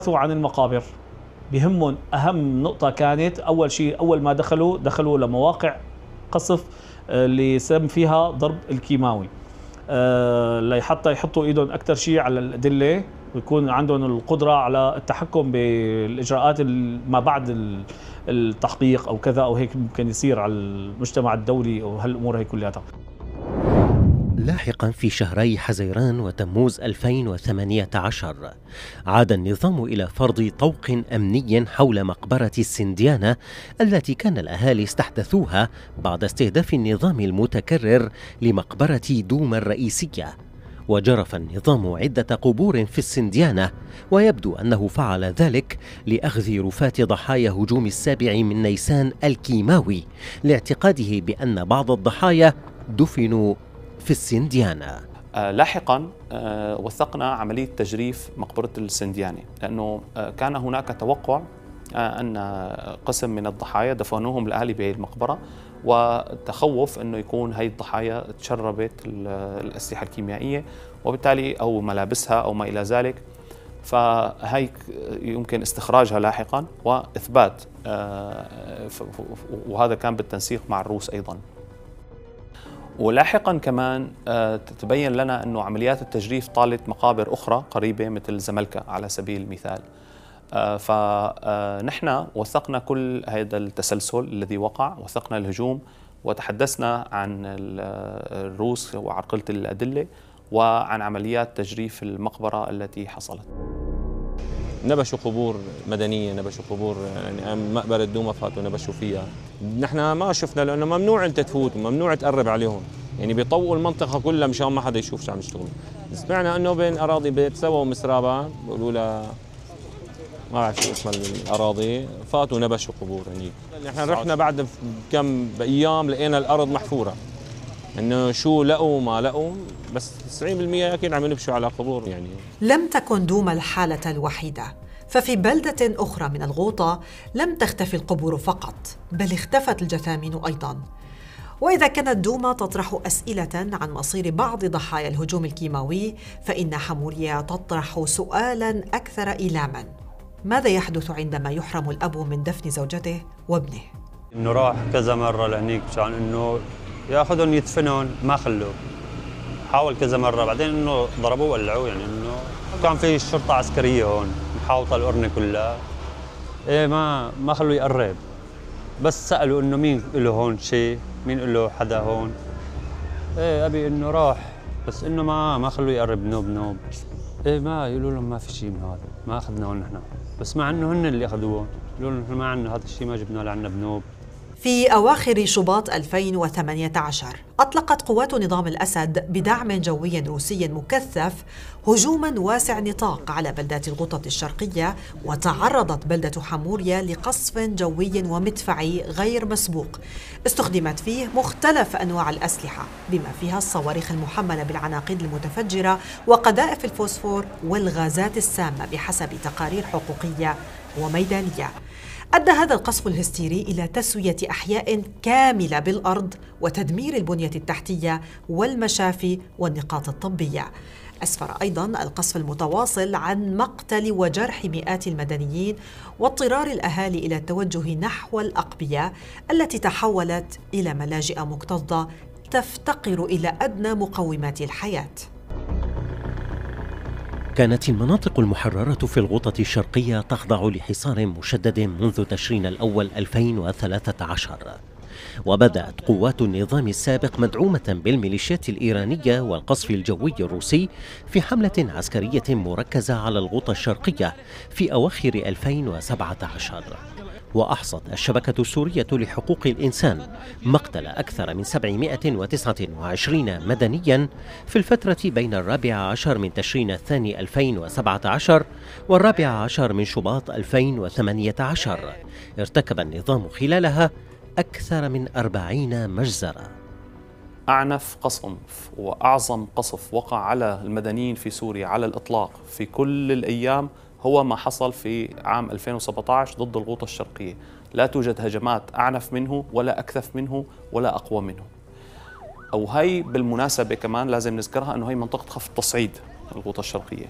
عن المقابر بهمهم. أهم نقطة كانت أول شيء، أول ما دخلوا لمواقع قصف اللي سم فيها ضرب الكيماوي، لحتى يحطوا إيدهم أكثر شيء على الأدلة ويكون عندهم القدرة على التحكم بالإجراءات ما بعد التحقيق أو كذا أو هيك ممكن يصير على المجتمع الدولي أو هالأمور هي كلها. لاحقا في شهري حزيران وتموز 2018 عاد النظام إلى فرض طوق أمني حول مقبرة السنديانة التي كان الأهالي استحدثوها بعد استهداف النظام المتكرر لمقبرة دوما الرئيسية. وجرف النظام عدة قبور في السنديانة، ويبدو أنه فعل ذلك لأخذ رفات ضحايا هجوم 7 من نيسان الكيماوي، لاعتقاده بأن بعض الضحايا دفنوا في السنديانة. لاحقا وثقنا عملية تجريف مقبرة السنديانة، لأنه كان هناك توقع أن قسم من الضحايا دفنوهم الأهالي بالمقبرة، وتخوف أنه يكون هي الضحايا تشربت الأسلحة الكيميائية وبالتالي أو ملابسها أو ما إلى ذلك، فهي يمكن استخراجها لاحقا وإثبات، وهذا كان بالتنسيق مع الروس أيضا. ولاحقا كمان تبين لنا أنه عمليات التجريف طالت مقابر أخرى قريبة مثل زملكة على سبيل المثال. فنحن وثقنا كل هذا التسلسل الذي وقع، وثقنا الهجوم، وتحدثنا عن الروس وعرقلة الأدلة وعن عمليات تجريف المقبرة التي حصلت. نبشوا قبور مدنية، نبشوا قبور يعني مقبرة دوما فاتوا نبشوا فيها. نحن ما شفنا لأنه ممنوع أنت تفوت وممنوع تقرب عليهم، يعني بيطوقوا المنطقة كلها مشان ما حدا يشوف شو عم يشتغلوا. سمعنا أنه بين أراضي بيت سوا ومسرابة بيقولوا لها ما بعرف شو اسم الأراضي، فاتوا نبشوا قبور هنيك. نحن رحنا بعد كم أيام لقينا الأرض محفورة، إنه شو لقوا ما لقوا، بس 90% أكيد عم ينبشوا على قبور. يعني لم تكن دوما الحالة الوحيدة، ففي بلدة أخرى من الغوطة لم تختفي القبور فقط، بل اختفت الجثامين أيضاً. وإذا كانت دوما تطرح أسئلة عن مصير بعض ضحايا الهجوم الكيماوي، فإن حموريا تطرح سؤالاً أكثر إيلاما: ماذا يحدث عندما يحرم الأب من دفن زوجته وابنه؟ إنه راح كذا مرة لهنيك مشان إنه ياخذهم يدفنهم، ما خلوه. حاول كذا مرة، بعدين إنه ضربوه وولعوه، يعني إنه كان في شرطة عسكرية هون محاوطة القرنة كلها. إيه ما خلوه يقرب، بس سألوا إنه مين له هون شيء، مين له حدا هون. إيه أبي إنه راح، بس إنه ما خلوه يقرب نوب. إيه ما يقولوا لهم ما في شيء من هذا، ما أخذناهم نحن، بس مع إنه هن اللي أخذوه، يقولوا لهم نحن ما عندنا هذا الشيء، ما جبناه لعنا بنوب. في أواخر شباط 2018 أطلقت قوات نظام الأسد بدعم جوي روسي مكثف هجوماً واسع نطاق على بلدات الغوطة الشرقية، وتعرضت بلدة حموريا لقصف جوي ومدفعي غير مسبوق استخدمت فيه مختلف أنواع الأسلحة، بما فيها الصواريخ المحملة بالعناقيد المتفجرة وقذائف الفوسفور والغازات السامة بحسب تقارير حقوقية وميدانية. أدى هذا القصف الهستيري إلى تسوية أحياء كاملة بالأرض وتدمير البنية التحتية والمشافي والنقاط الطبية. أسفر أيضاً القصف المتواصل عن مقتل وجرح مئات المدنيين واضطرار الأهالي إلى التوجه نحو الأقبية التي تحولت إلى ملاجئ مكتظة تفتقر إلى أدنى مقومات الحياة. كانت المناطق المحررة في الغوطة الشرقية تخضع لحصار مشدد منذ تشرين الأول 2013، وبدأت قوات النظام السابق مدعومة بالميليشيات الإيرانية والقصف الجوي الروسي في حملة عسكرية مركزة على الغوطة الشرقية في أواخر 2017. وأحصت الشبكة السورية لحقوق الإنسان مقتل أكثر من 729 مدنياً في الفترة بين 14 من تشرين الثاني 2017 و14 من شباط 2018. ارتكب النظام خلالها أكثر من 40 مجزرة. أعنف قصف وأعظم قصف وقع على المدنيين في سوريا على الإطلاق في كل الأيام هو ما حصل في عام 2017 ضد الغوطة الشرقية. لا توجد هجمات أعنف منه ولا أكثف منه ولا أقوى منه. أو هي بالمناسبة كمان لازم نذكرها أنه هي منطقة خفض تصعيد الغوطة الشرقية،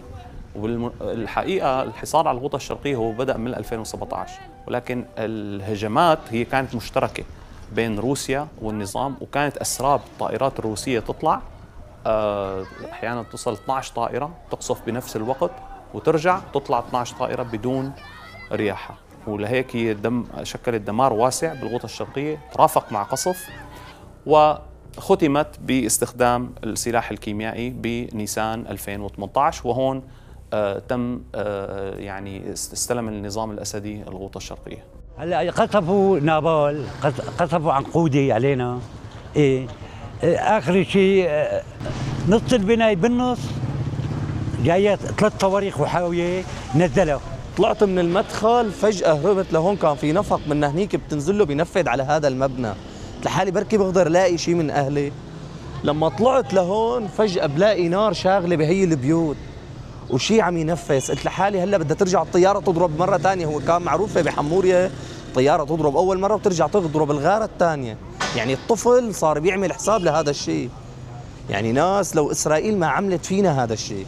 والحقيقة الحصار على الغوطة الشرقية هو بدأ من 2017، ولكن الهجمات هي كانت مشتركة بين روسيا والنظام، وكانت أسراب الطائرات الروسية تطلع أحيانا توصل 12 طائرة تقصف بنفس الوقت، وترجع تطلع 12 طائرة بدون رياحة، ولهيك هي شكلت دمار واسع بالغوطة الشرقية، ترافق مع قصف، وختمت باستخدام السلاح الكيميائي بنيسان 2018، وهون تم يعني استلم النظام الأسدي الغوطة الشرقية. هلا قصفوا نابال، قصفوا عنقودي علينا. ايه اخر شيء نص البنايه بالنص جايه 3 صواريخ وحاويه نزلها. طلعت من المدخل فجأة هربت لهون، كان في نفق من هنيك بتنزل له بينفذ على هذا المبنى، لحالي بركي بقدر لاقي شيء من أهلي. لما طلعت لهون فجأة بلاقي نار شاغلة بهي البيوت وشيء عم ينفس، قلت لحالي هلا بدها ترجع الطيارة تضرب مرة ثانية. هو كان معروفة بحمورية طيارة تضرب أول مرة وترجع تضرب الغارة الثانية، يعني الطفل صار بيعمل حساب لهذا الشيء. يعني ناس لو إسرائيل ما عملت فينا هذا الشيء.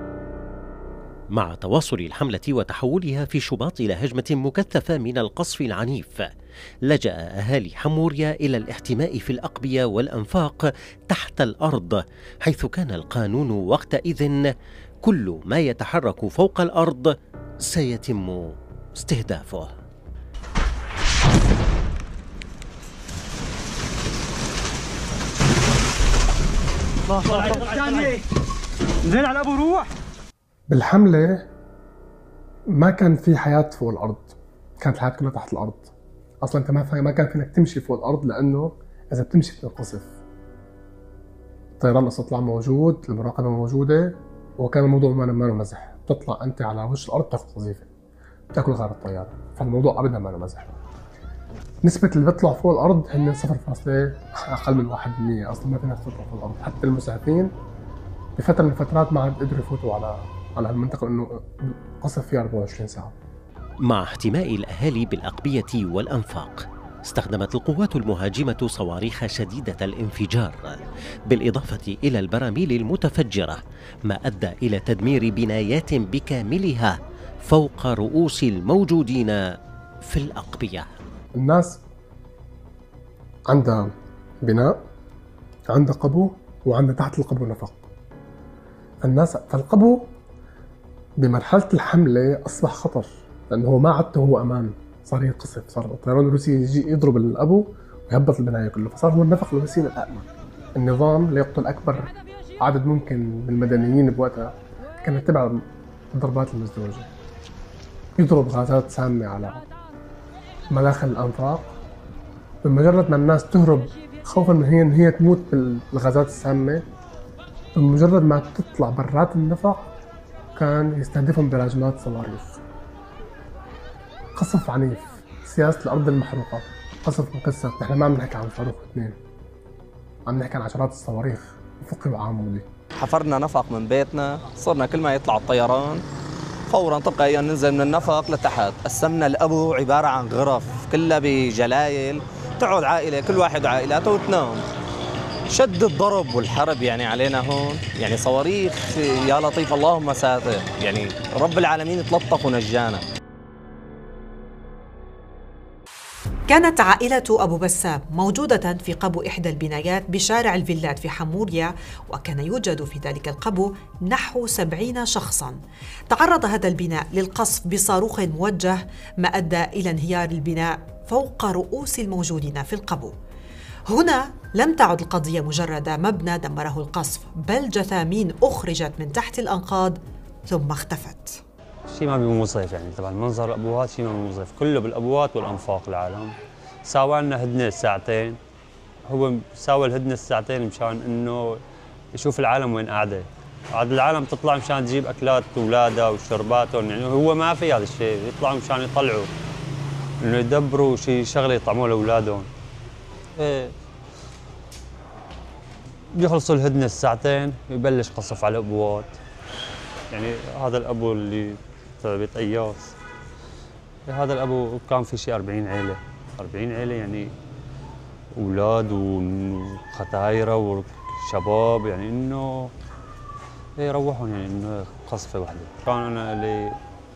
مع تواصل الحملة وتحولها في شباط إلى هجمة مكثفة من القصف العنيف، لجأ أهالي حموريا إلى الاحتماء في الأقبية والأنفاق تحت الأرض، حيث كان القانون وقتئذ كل ما يتحرك فوق الأرض سيتم استهدافه. نزل على ابو روح. بالحملة ما كان في حياة فوق الأرض، كانت الحياة كلها تحت الأرض. أصلاً أنت ما كان فينك تمشي فوق الأرض، لأنه إذا بتمشي بتنقصف. الطيران الاستطلاع موجود، المراقبة موجودة، وكان الموضوع ما مزح. بتطلع أنت على وجه الأرض تاخذ قذيفة، بتاكل غار الطيارة، فالموضوع أبداً ما مزح. نسبة اللي بيطلع فوق الأرض هن 0. أقل من 1%. أصلاً ما فينا تطلع فوق الأرض، حتى المسعفين بفترة من الفترات ما عاد قدروا يفوتوا على المنطقة، إنه قصف فيها 24 ساعة. مع احتماء الأهالي بالأقبية والأنفاق، استخدمت القوات المهاجمة صواريخ شديدة الانفجار بالإضافة إلى البراميل المتفجرة، ما أدى إلى تدمير بنايات بكاملها فوق رؤوس الموجودين في الأقبية. الناس عندها بناء، عندها قبو، وعندها تحت القبو نفق. فالقبو بمرحلة الحملة أصبح خطر، لأنه هو ما عدته هو أمان، صار ينقصف، صار الطيران الروسي يجي يضرب الأبو ويهبط البناية كله، فصار هو النفق الوسيلة الأأمن. النظام ليقتل أكبر عدد ممكن من المدنيين بوقتها كان يتبع الضربات المزدوجة، يضرب غازات سامة على مداخل الأنفاق. بمجرد ما الناس تهرب خوفا من إن هي تموت بالغازات السامة، بمجرد ما تطلع برات النفق كان يستهدفهم براجمات صواريخ. قصف عنيف، سياسة الأرض المحروقة، قصف مكثف. نحن ما عم نحكي عن صاروخ 2، عم نحكي عن عشرات الصواريخ أفقي وعمودي. حفرنا نفق من بيتنا، صرنا كل ما يطلع الطيران فورا تلقائيا ننزل من النفق لتحت. قسمنا الأبو عبارة عن غرف كلها بجلايل، تقعد عائلة كل واحد وعائلاته وتنام. شد الضرب والحرب يعني علينا هون، يعني صواريخ يا لطيف اللهم ساتر، يعني رب العالمين تلطف ونجانا. كانت عائلة أبو بسام موجودة في قبو إحدى البنايات بشارع الفيلات في حموريا، وكان يوجد في ذلك القبو نحو 70 شخصاً. تعرض هذا البناء للقصف بصاروخ موجه، ما أدى إلى انهيار البناء فوق رؤوس الموجودين في القبو. هنا لم تعد القضية مجرد مبنى دمره القصف، بل جثامين أخرجت من تحت الأنقاض ثم اختفت. شيء ما بيوصف، يعني طبعا منظر الابوات شيء ما بيوصف، كله بالابوات والانفاق العالم. ساوى لنا هدنه ساعتين، هو ساوى الهدنه الساعتين مشان انه يشوف العالم وين قاعده. عاد العالم تطلع مشان تجيب اكلات اولادها وشرباتهم، يعني هو ما في هذا الشيء، يطلعوا مشان يطلعوا انه يدبروا شيء شغله يطعموه لاولادهم. ايه بيخلصوا الهدنه الساعتين يبلش قصف على الابوات. يعني هذا الابو اللي بيت اياس، هذا الابو كان في شيء 40 عيله، 40 عيله يعني اولاد وختايره وشباب، يعني انه يروحون، يعني انه قصفه واحده. كان انا اللي